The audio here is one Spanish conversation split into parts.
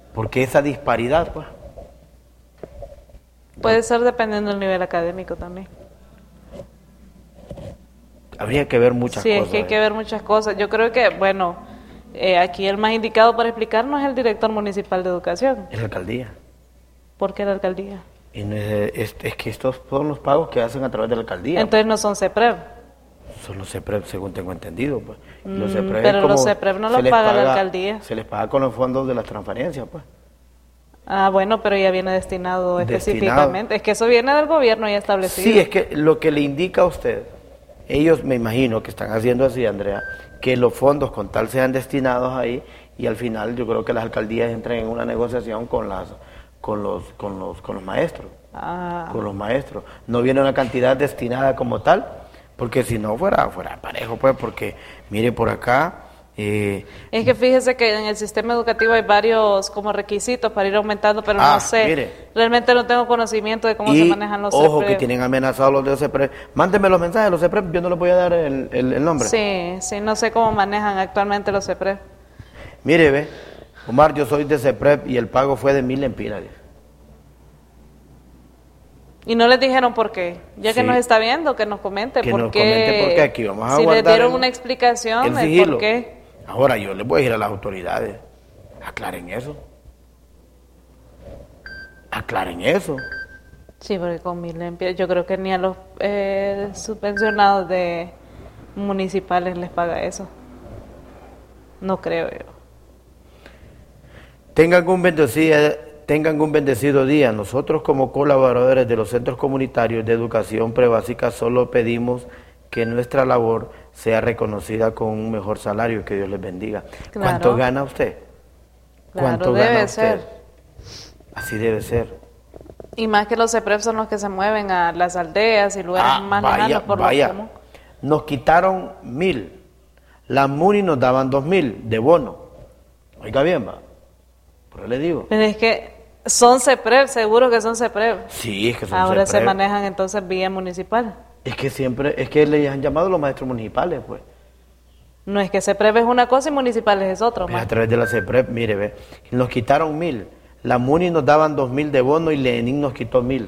porque esa disparidad, pues. Puede ser dependiendo del nivel académico también. Habría que ver muchas cosas. Sí, es que hay que ver muchas cosas. Yo creo que, bueno, aquí el más indicado para explicarnos es el director municipal de educación. Es la alcaldía. ¿Por qué la alcaldía? Y no es que estos son los pagos que hacen a través de la alcaldía. Entonces no son CEPREV. Son los CEPREV, según tengo entendido. Pues. Los CEPREV pero los CEPREV no los paga la alcaldía. Se les paga con los fondos de las transferencias, pues. Ah, bueno, pero ya viene destinado específicamente. Es que eso viene del gobierno ya establecido. Sí, es que lo que le indica a usted, ellos me imagino que están haciendo así, Andrea, que los fondos con tal sean destinados ahí y al final yo creo que las alcaldías entran en una negociación con los maestros. Con los maestros. No viene una cantidad destinada como tal, porque si no fuera parejo, pues, porque mire por acá. Es que fíjese que en el sistema educativo hay varios como requisitos para ir aumentando, pero no sé, mire, realmente no tengo conocimiento de cómo se manejan los ojo, CEPREV. que tienen amenazados los de CEPREV. Mándenme los mensajes de los CEPREV, yo no les voy a dar el nombre. Sí, no sé cómo manejan actualmente los CEPREV. Mire, ve, Omar, yo soy de CEPREV y el pago fue de 1,000 lempiras. Y no les dijeron por qué, ya que Sí. nos está viendo, que nos comente Que por nos qué. comente por qué, aquí vamos a si guardar les dieron el- una explicación el de sigilo. por qué. Ahora yo les voy a decir a las autoridades, aclaren eso. Aclaren eso. Sí, porque con 1,000 lempiras, yo creo que ni a los subvencionados de municipales les paga eso. No creo yo. Tengan un bendecido día. Nosotros como colaboradores de los centros comunitarios de educación prebásica solo pedimos que nuestra labor sea reconocida con un mejor salario, que Dios les bendiga. Claro. ¿Cuánto gana usted? ¿Cuánto Claro, gana debe usted? ser. Así debe ser. Y más que los CEPREV son los que se mueven a las aldeas y lugares más lejanos por lo común. Nos quitaron 1,000. La MUNI nos daban 2,000 de bono. Oiga bien, va. Por eso le digo. Pero es que son CEPREV, seguro que son CEPREV. Sí, es que son Ahora se CEPREV. manejan entonces vía municipal. Es que les han llamado los maestros municipales, pues. No es que CEPREV es una cosa y municipales es otro. A través de la CEPREV, mire, ve, nos quitaron 1,000. La MUNI nos daban 2,000 de bono y Lenin nos quitó 1,000.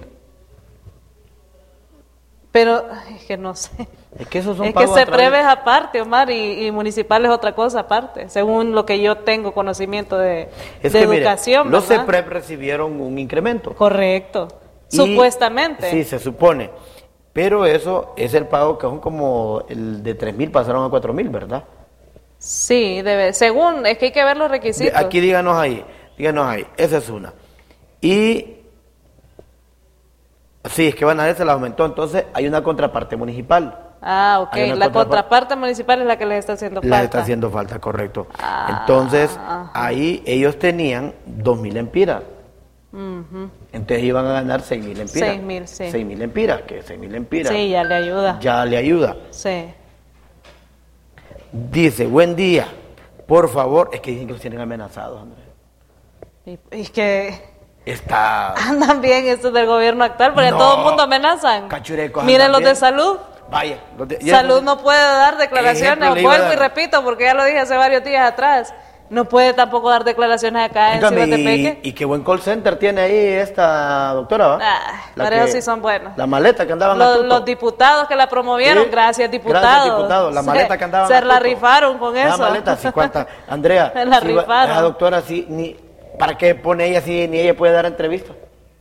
Pero es que no sé. Es que esos son Es que pagos a CEPREV través- es aparte, Omar, y municipal es otra cosa aparte, según lo que yo tengo conocimiento de educación. Mire, los ¿verdad? CEPREV recibieron un incremento. Correcto. Y- Supuestamente. Sí, se supone. Pero eso es el pago que son como el de 3,000 pasaron a 4,000, ¿verdad? Sí, debe. Según, es que hay que ver los requisitos. Aquí díganos ahí, esa es una. Y sí, es que van a ver, se la aumentó, entonces hay una contraparte municipal. Ah, ok. Hay una La contraparte municipal es la que les está haciendo falta. Les está haciendo falta, correcto. Entonces, ahí ellos tenían 2,000 lempiras. Entonces iban a ganar 6,000 lempiras. 6,000, sí. 6,000 lempiras, que 6,000 lempiras. Sí, ya le ayuda. Ya le ayuda. Sí. Dice, buen día, por favor, es que dicen que los tienen amenazados, Andrés. Y es que Está... andan bien estos del gobierno actual, porque No. todo el mundo amenazan. Cachurecos Miren andan los de bien. salud. Vaya. Salud no puede dar declaraciones, Ejemplo le iba a vuelvo y dar. repito, porque ya lo dije hace varios días atrás. No puede tampoco dar declaraciones acá en Óigame, Cibatepeque. y qué buen call center tiene ahí esta doctora, ¿va? Para eso sí son buenos. La maleta que andaban Los diputados que la promovieron, Sí. gracias diputados. Gracias, diputados. La maleta que andaban Se la astuto. rifaron con La eso. maleta, sí, cuánta. Andrea, Se la sí, rifaron. esa doctora sí, ¿para qué pone ella si ni ella puede dar entrevistas?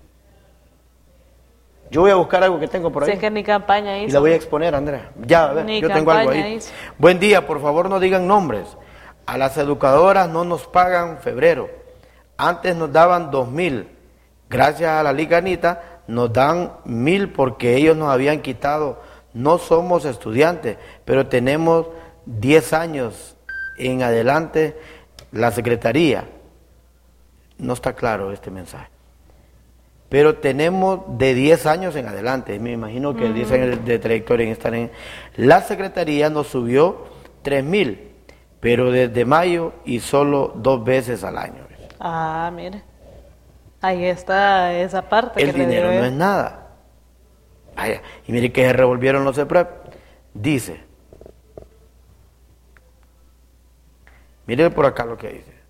Yo voy a buscar algo que tengo por ahí. Si es que ni campaña hizo. Y la voy a exponer, Andrea. Ya, a ver, Ni yo tengo algo campaña ahí. hizo. Buen día, por favor no digan nombres. A las educadoras no nos pagan febrero. Antes nos daban 2,000. Gracias a la Liga Anita nos dan 1,000 porque ellos nos habían quitado. No somos estudiantes, pero tenemos 10 años en adelante la Secretaría. No está claro este mensaje. Pero tenemos de 10 años en adelante. Me imagino que 10 años de trayectoria en estar en... La Secretaría nos subió 3,000, pero desde mayo y solo 2 veces al año. Ah, mire. Ahí está esa parte. El que le dinero debe. no es nada. Vaya, y mire que se revolvieron los CEPREV. Dice, mire por acá lo que dice.